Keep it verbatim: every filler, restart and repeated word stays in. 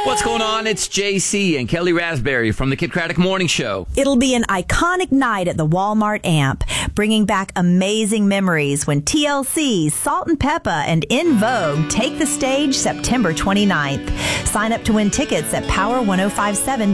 What's going on? It's J C and Kelly Raspberry from the Kid Craddock Morning Show. It'll be an iconic night at the Walmart Amp, bringing back amazing memories when T L C, Salt and Peppa, and In Vogue take the stage September twenty-ninth. Sign up to win tickets at power ten fifty-seven